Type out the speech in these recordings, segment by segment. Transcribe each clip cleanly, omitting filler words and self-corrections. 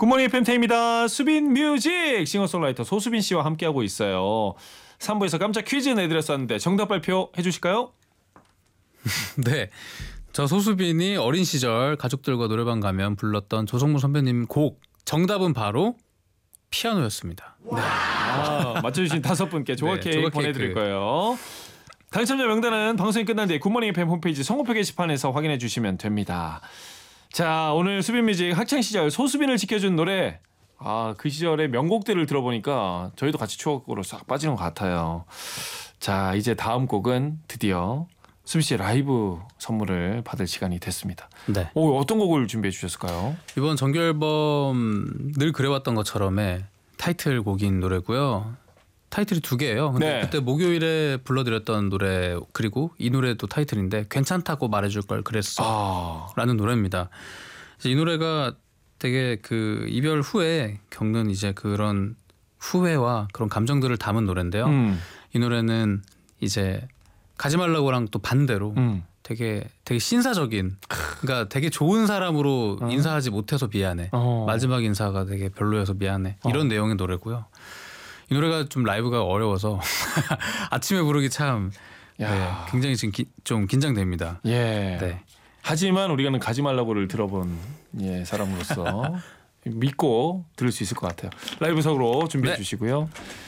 굿모닝 FM태입니다. 수빈 뮤직 싱어송라이터 소수빈 씨와 함께하고 있어요. 3부에서 깜짝 퀴즈 내드렸었는데 정답 발표해 주실까요? 네, 저 소수빈이 어린 시절 가족들과 노래방 가면 불렀던 조성모 선배님 곡 정답은 바로 피아노였습니다. 네. 맞춰주신 5분께 조각 케이크 보내드릴 거예요. 당첨자 명단은 방송이 끝난 뒤에 굿모닝 FM 홈페이지 선곡표 게시판에서 확인해 주시면 됩니다. 자, 오늘 수빈뮤직 학창시절 소수빈을 지켜준 노래, 그 시절의 명곡들을 들어보니까 저희도 같이 추억으로 싹 빠지는 것 같아요. 자, 이제 다음 곡은 드디어 수빈 씨 라이브 선물을 받을 시간이 됐습니다. 네. 어떤 곡을 준비해 주셨을까요? 이번 정규 앨범 늘 그래왔던 것처럼의 타이틀곡인 노래고요. 타이틀이 2개예요. 근데 네. 그때 목요일에 불러드렸던 노래, 그리고 이 노래도 타이틀인데 괜찮다고 말해줄 걸 그랬어 라는 노래입니다. 이 노래가 되게 그 이별 후에 겪는 이제 그런 후회와 그런 감정들을 담은 노래인데요. 이 노래는 이제 가지 말라고랑 또 반대로 되게 신사적인, 그러니까 되게 좋은 사람으로 인사하지 못해서 미안해, 마지막 인사가 되게 별로여서 미안해, 이런 내용의 노래고요. 이 노래가 좀 라이브가 어려워서 아침에 부르기 참 굉장히 지금 좀 긴장됩니다. 예. 네. 하지만 우리가는 가지 말라고를 들어본 사람으로서 믿고 들을 수 있을 것 같아요. 라이브석으로 준비해 주시고요.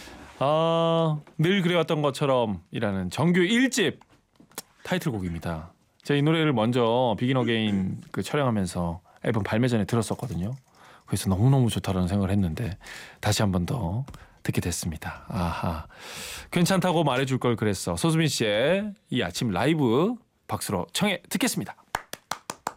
늘 그래왔던 것처럼이라는 정규 1집 타이틀곡입니다. 제가 이 노래를 먼저 비긴 어게인 촬영하면서 앨범 발매 전에 들었었거든요. 그래서 너무너무 좋다라는 생각을 했는데 다시 한 번 더 듣게 됐습니다. 괜찮다고 말해줄 걸 그랬어. 소수빈 씨의 이 아침 라이브 박수로 청해 듣겠습니다.